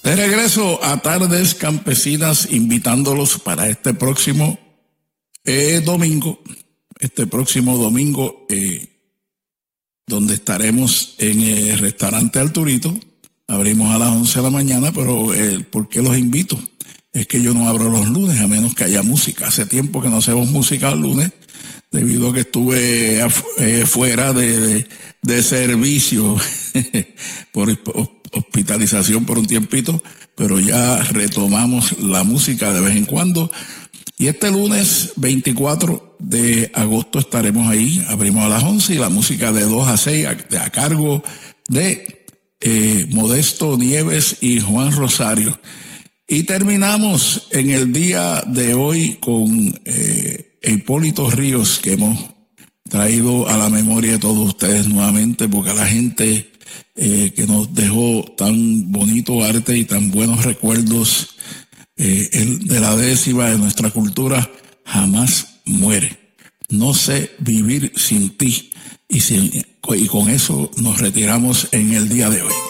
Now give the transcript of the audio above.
De regreso a Tardes Campesinas, invitándolos para este próximo domingo, donde estaremos en el restaurante Arturito. Abrimos a las 11 de la mañana, pero ¿por qué los invito? Es que yo no abro los lunes, a menos que haya música. Hace tiempo que no hacemos música los lunes, debido a que estuve fuera de servicio por hospitalización por un tiempito, pero ya retomamos la música de vez en cuando. Y este lunes 24 de agosto estaremos ahí, abrimos a las 11 y la música de 2 a 6 a cargo de Modesto Nieves y Juan Rosario. Y terminamos en el día de hoy con Hipólito Ríos, que hemos traído a la memoria de todos ustedes nuevamente, porque a la gente que nos dejó tan bonito arte y tan buenos recuerdos de la décima de nuestra cultura, jamás muere. No sé vivir sin ti. Y con eso nos retiramos en el día de hoy.